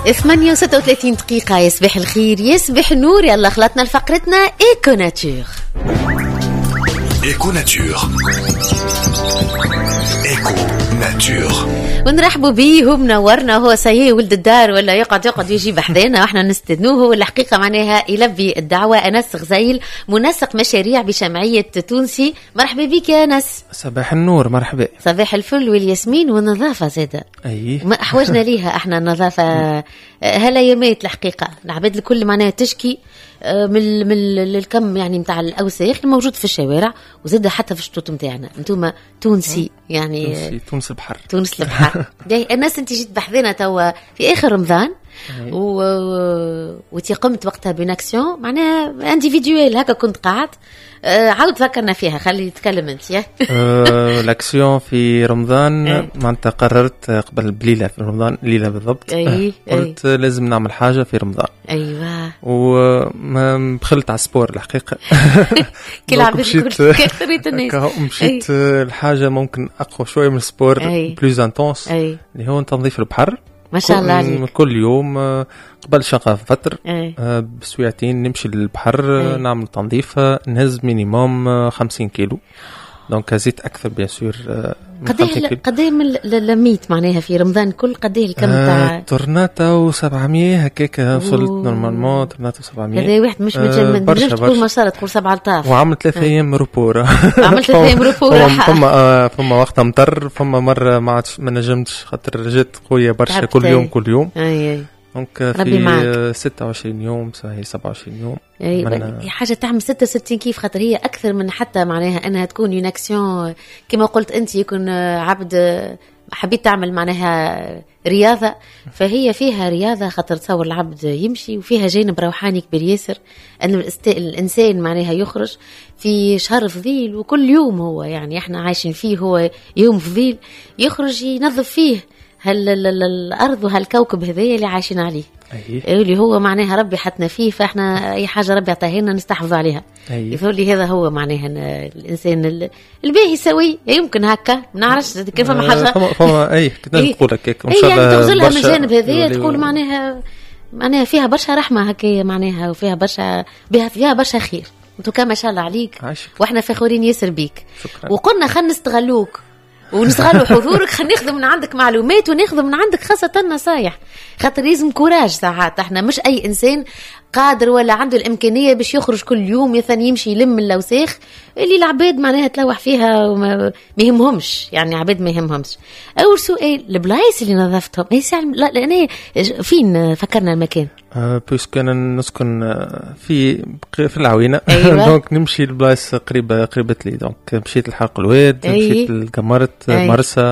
8:36 دقيقة. يصبح الخير يصبح النور. يلا خلطنا لفقرتنا ايكو ناتور. ايكو ناتور. ايكو ناتور. ونرحبوا بيه. هو منورنا، هو سيء ولد الدار ولا يقعد يجي بحذانا واحنا نستدنوه. والحقيقة معناها يلبي الدعوة. أنس غزيل، منسق مشاريع بجمعية تونسي. مرحبا بك يا أنس. صباح النور. مرحبا. صباح الفل والياسمين والنظافة زادة. أي ما أحوجنا ليها احنا النظافة هلا يوميت. الحقيقة العباد الكل معناها تشكي من الكم يعني متاع الأوساخ الموجود في الشوارع، وزاد حتى في الشطوط متاعنا. انتم تونسي يعني تونس البحر. تونس البحر. الناس انت جيت بحذنا توا في آخر رمضان وتي قمت وقتها بناكسيون معناها انديفيديوال هكا. كنت قاعد عاود فكرنا فيها. خلي تتكلم انت. لاكسيون في رمضان معناتها قررت قبل بليلة في رمضان، ليلة بالضبط. قلت لازم نعمل حاجة في رمضان. ايوه. وما بخلت على السبور الحقيقة. كل عبد مشيت الحاجة ممكن أقوى شوية من السبور، بلوز انتونس، اللي هو تنظيف البحر. ما شاء الله عليك. كل يوم قبل شقة فتر بسويعتين نمشي للبحر نعمل تنظيف، نهز مينيموم 50 كيلو. دونك هزيت أكثر بيسور. قديه من لميت معناها في رمضان كل قديه الكم تاع تورناتا و700 هكاك. وصلت نورمالمون تورناتا و700. هذا واحد مش متجمد. برشا تقول ما شاء الله تقول 7 ألطاف. وعملت 3 أيام روبور. عملت 3 أيام روبور. فما وقت مطر، فما مرة ما نجمتش خاطر جات قوية برشا. كل يوم. أي. دونك في 26 يوم صحيح 27 يوم. هي حاجة تعمل 66 كيف، خاطر هي أكثر من حتى معناها أنها تكون يوناكسيون كما قلت أنت، يكون عبد حبيت تعمل معناها رياضة. فهي فيها رياضة خاطر تصور العبد يمشي، وفيها جانب روحاني كبير ياسر. أن الإنسان معناها يخرج في شهر فضيل، وكل يوم هو يعني إحنا عايشين فيه هو يوم فضيل، يخرج ينظف فيه الأرض وهالكوكب هذايا اللي عايشين عليه. اللي هو معناها ربي حطنا فيه، فاحنا اي حاجه ربي عطاها لنا نستحفظ عليها. يقول لي هذا هو معناها الانسان الباهي سوي. يمكن هكا ما نعرفش كيف ما حاجه فما كنت نقول هكاك ان شاء الله يعني توصلها من الجانب هذايا تقول معناها فيها برشا رحمه هكا معناها، وفيها برشا خير. انتو كما شاء الله عليك عاشق. واحنا فخورين ياسر بيك. شكرا. وقلنا خلينا نستغلوك ونستغلوا حضورك. خلينا ناخذ من عندك معلومات وناخذ من عندك خاصة نصايح، خاطر لازم كوراج ساعات. احنا مش اي انسان قادر ولا عنده الامكانية باش يخرج كل يوم مثلا يمشي يلم اللوساخ اللي العباد معناها تلوح فيها وما يهمهمش. يعني عباد ما يهمهمش. اول سؤال، البلايص اللي نظفتهم لا لان فين فكرنا المكان؟ بيسك انا نسكن في العوينة. أيوة. دونك نمشي البلايص قريبة لي. دونك مشيت الحلق الواد. مشيت القمرت مرسى.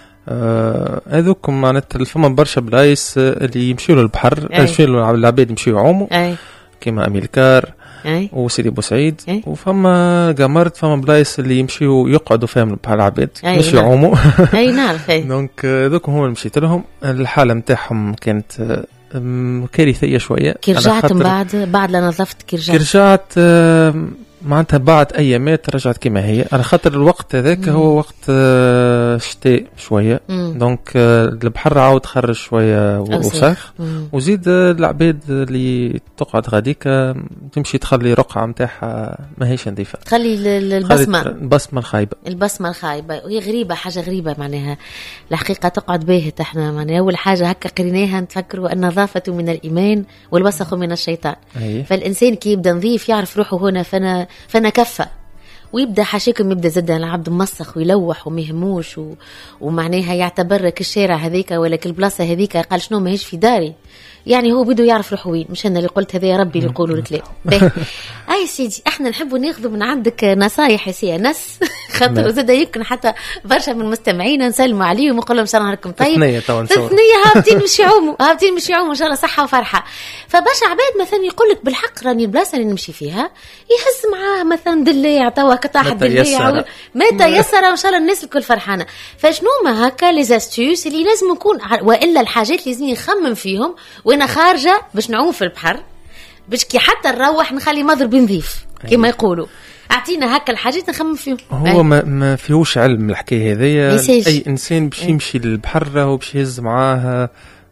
هذوكم معناتها فما برشا بلايص اللي يمشيوا للبحر، يمشيوا العباد يمشيوا يعوموا كيما أميلكار وسيدي بوسعيد. وفما قمرت فما بلايص اللي يمشيوا يقعدوا فيهم البحر العباد مش يعوموا. اي نعرف. دونك هذوكم هم اللي مشيت لهم. الحالة متاعهم كانت كارثية شوية. كي رجعت بعد لا نظفت كي رجعت معناتها بعد أيامات رجعت كما هي، على خاطر الوقت هذاك هو وقت شتاء شوية. دونك البحر عاود خرج شوية وسخ، وزيد العباد اللي تقعد غاديك تمشي تخلي رقعة متاعها ما هيش نظيفة، تخلي البصمة الخايبة. وهي غريبة، حاجة غريبة معناها الحقيقة تقعد باهت. احنا معناها أول حاجة هكا قريناها نتفكروا النظافة من الإيمان والوسخ من الشيطان. فالإنسان كي يبدأ نظيف يعرف روحه هنا فانا كفى، ويبدا حاشيكم يبدا زاد العبد مسخ ويلوح وما يهموش ومعناها يعتبرك الشارع هذيك ولا كل بلاصه هذيك قال شنو ماهيش في داري. يعني هو بده يعرف روحه وين، مش انا اللي قلت هذا يا ربي اللي يقولوا لك لا. اي سيدي احنا نحبوا ناخذ من عندك نصايح يا سي ناس، خاطر زاد يمكن حتى برشا من مستمعينا نسلموا عليهم ونقول لهم شلون راكم طيب. ثنيه هابطين مش يعوموا ان شاء الله صحه وفرحه. فبرشا عباد مثلا يقول لك بالحق راني البلاصه اللي نمشي فيها يهز معاه مثلا دليع توا كطاح الدليع متى يسر وان شاء الله الناس الكل فرحانه. فشنو ما هكا لي زاستيوس اللي لازم نكون، والا الحاجات اللي لازم نخمم فيهم وانا خارجه باش نعوم في البحر، باش كي حتى نروح نخلي مضرب نظيف كما يقولوا. اعطينا هكا الحاجات نخمم فيهم. هو ما فيهوش علم الحكايه هذيا. اي انسان باش يمشي للبحر وباش يهز معاه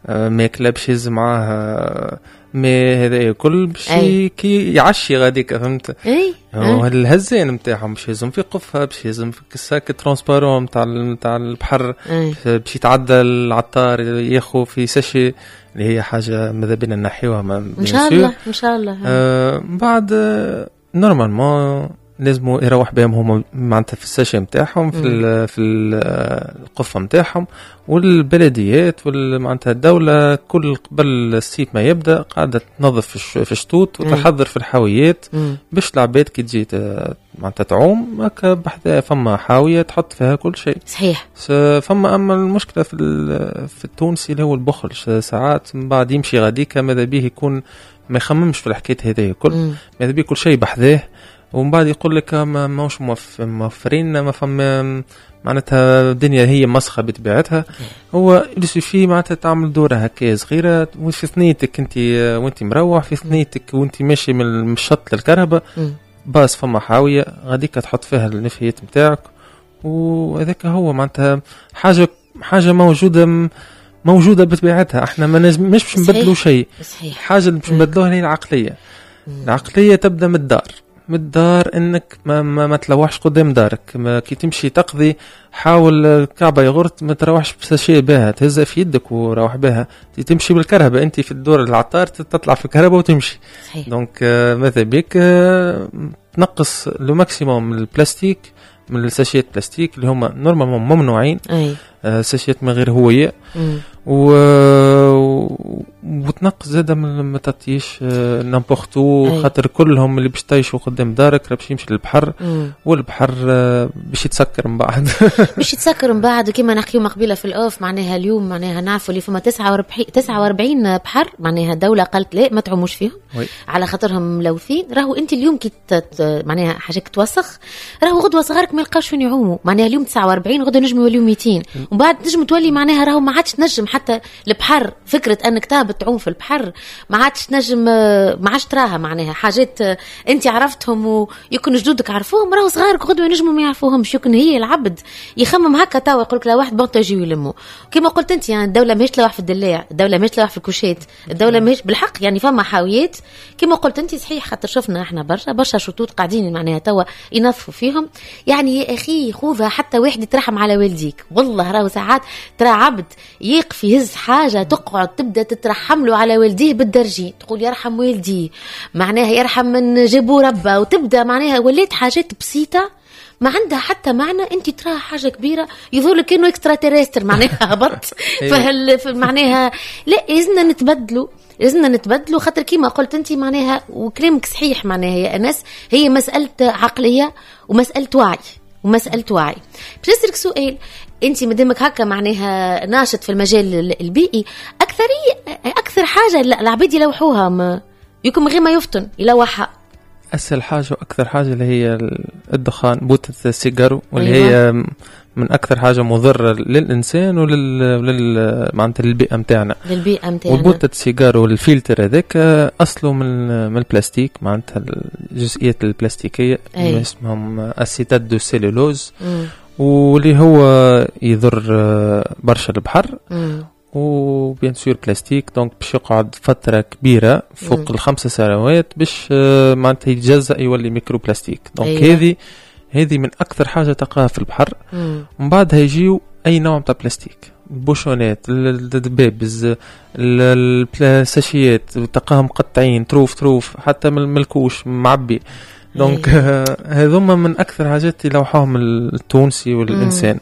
ماكله باش يهز معاه ما هذا كل باش كي يعشي غاديك فهمت. هو الهزان نتاعهم باش يهزم في قفها باش يهزم في كساك ترانسبارون نتاع البحر باش يتعدى العطار ياخذ في ساشي اللي هي حاجه ماذا بينا نحيوها ان شاء الله ان شاء الله. بعد نورمالمون لازم يروح بهم هما معناتها في الساشي نتاعهم في القفه نتاعهم، والبلديات معناتها الدوله كل قبل السيت ما يبدا قاعده تنظف في الشطوط وتحضر في الحاويات باش العباد كي تجي معناتها تعوم هكا بحذا فما حاويه تحط فيها كل شيء. صحيح. فما اما المشكله في التونسي اللي هو البخل، ساعات من بعد يمشي غاديك ماذا به يكون ما يخممش في الحكايه هذه كل ماذا به كل شيء بحذاه، ومن بعد يقول لك ماهوش موفرين ما فما معناتها الدنيا هي مسخه بطبيعتها. هو يسوي معناتها تعمل دوره هكا صغيره في ثنيتك انت وانت مروح في ثنيتك وانت ماشي من الشط للكهرباء باس فما حاويه غاديك تحط فيها النفايات نتاعك، وهذاك هو معناتها حاجه موجوده بطبيعتها. احنا مش باش نبدلوا شيء. حاجه اللي باش نبدلوها هي العقليه تبدا من الدار انك ما تلوحش قدام دارك. كي تمشي تقضي حاول كعبه يغرت ما تروحش بساشيه بها تهزها في يدك وروح بها. تمشي بالكهرباء انت في الدور العطار تطلع في الكهرباء وتمشي. دونك ماذا بك تنقص لو ماكسيموم من البلاستيك من الساشيات بلاستيك اللي هما نورمالمون ممنوعين. ساشيات من غير هويه وتنقص زاده من المطاطيش نامبورتو خاطر كلهم اللي باش تعيشوا قدام دارك راه باش يمشي للبحر والبحر باش يتسكر من بعد باش يتسكر من بعد. كما نحكيو مقبله في الاوف معناها اليوم معناها نعرفوا اللي فما 49 بحر معناها الدوله قالت لا ما تعوموش فيهم على خاطرهم ملوثين. راهو انت اليوم كي معناها حاجه توسخ راهو غدوه صغارك ما يلقاوش فين يعوموا. معناها اليوم 49 غدوه نجم يوليو 200 ومن بعد نجم تولي معناها راهو ما عادش تنجم حتى البحر فكره انك تهبط تعوم في البحر ما عادش نجم ما عادش تراها. معناها حاجات انت عرفتهم ويكون جدودك عرفوهم راهو صغارك غدوه نجموا ما يعرفوهمش. يكون هي العبد يخمم هكا توا يقول لك لا واحد بون تجي يلموا كما قلت انت. يعني الدوله ماهيش تلوح في الدلاع، الدوله ماهيش تلوح في الكوشات، الدوله ماهيش بالحق يعني فما حاويات كما قلت انت صحيح. خاطر شفنا احنا برشا شطوط قاعدين معناها توا ينظفوا فيهم. يعني يا اخي خوذها حتى واحد يترحم على والديك والله راهو ساعات ترى عبد يقف يهز حاجه تقعد تبدا تترحم له على والديه بالدرجين تقول يرحم والديه معناها يرحم من جابوا ربه وتبدا معناها ولات حاجات بسيطه ما عندها حتى معنى. انت تراها حاجه كبيره يظهر لك انه اكسترا تيرستر معناها هبط معناها لا لازمنا نتبدلوا خاطر كيما قلت انت معناها وكلامك صحيح. معناها يا انس هي مساله عقليه ومساله وعي. باش نسألك سؤال، انت مدامك هكا معناها ناشط في المجال البيئي اكثر حاجه العباد يلوحوها يكون غير ما يفتن يلوحها اسهل حاجه واكثر حاجه اللي هي الدخان بوتة السيجارو واللي هي من اكثر حاجه مضره للانسان معناتها للبيئه نتاعنا. وبوتة السيجارو والفلتر هذاك اصله من البلاستيك معناتها الجزئيات البلاستيكيه اللي اسمهم اسيتات دو سيلولوز واللي هو يضر برشا البحر وبيان سور بلاستيك. دونك باش يقعد فتره كبيره فوق 5 سنوات باش معناتها يتجزأ يولي ميكرو بلاستيك. دونك هذه من اكثر حاجه تلقاها في البحر. ومن بعدها يجيو اي نوع تاع بلاستيك البوشونات الدبابز الساشيات تلقاهم مقطعين تروف حتى من الكوش معبي. دونك هذوما من اكثر حاجات يلوحوهم التونسي والانسان.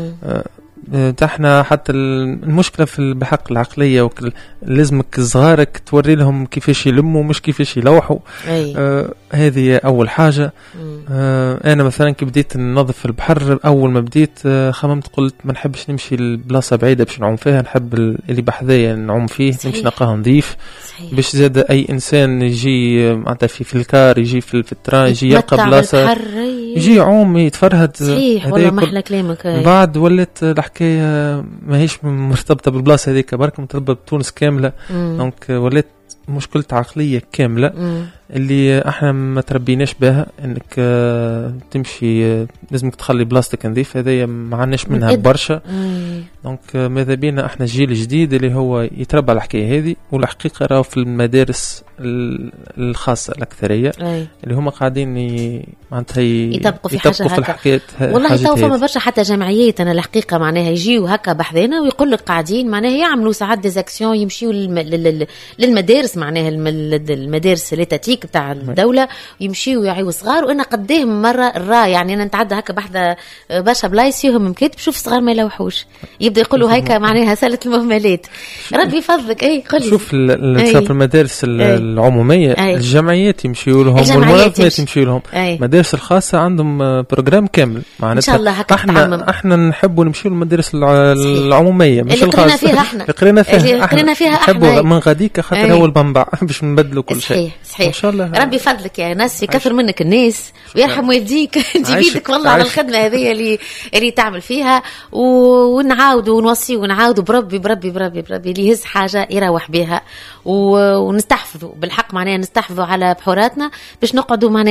احنا حتى المشكله في بحق العقليه لازمك صغارك توري لهم كيفاش يلموا مش كيفاش يلوحوا. هذه اول حاجه. انا مثلا كي بديت ننظف البحر اول ما بديت خممت قلت ما نحبش نمشي لبلاصه بعيده باش نعوم فيها، نحب اللي بحذايا نعوم فيه نمشي نلقاه نظيف باش زاد اي انسان يجي معناتها في الكار يجي في التران يجي يلقى بلاصه يجي يعوم يتفرهد. صحيح والله ما احلى كلامك. بعد ولات الحكايه ماهيش مرتبطه بالبلاصه هذيك برك مرتبطه بتونس كامله. دونك ولات مشكلة عقلية كاملة. اللي احنا ما تربيناش بها، انك تمشي لازمك تخلي بلاستيك نظيف، هذا ما عندناش منها برشا. دونك ماذا بينا احنا الجيل الجديد اللي هو يتربى على الحكايه هذه. والحقيقه راهو في المدارس الخاصه الاكثريه اللي هم قاعدين معناتها يطبقوا في الحكايات. والله تو فما برشا حتى جمعيات انا الحقيقه معناها يجيو هكا بحذنا ويقول لك قاعدين معناها يعملوا ساعات ديزاكسيون، يمشيوا للمدارس معناها المدارس الاتاتيك بتاع الدوله، يمشيوا يعيوا صغار. وانا قديهم مره يعني انا نتعدى هكا بحذا برشا بلايص فيهم مكاتب شوف صغار ما يلوحوش، يبدا يقولوا هيك معناها سله المهملات. ربي يفضلك. اي قولي شوف في المدارس العموميه الجمعيات يمشيوا لهم والمنظمات يمشيوا لهم. المدارس الخاصه عندهم بروجرام كامل معناتها. ان شاء الله هكا احنا نحبوا نمشيو للمدارس العموميه مش الخاصه اللي قرينا فيها احنا من غاديك خاطر هو المنبع باش نبدلوا كل شيء. صحيح ان شاء الله. ربي فضلك يا ناس، يكثر منك الناس ويرحم والديك تجيب يدك والله على الخدمه هذه اللي تعمل فيها. ونعاودوا ونوصيوا ونعاودوا بربي اللي يهز حاجه يروح بها ونستحفظوا بالحق معناها نستحفظوا على بحوراتنا باش نقعدوا معناها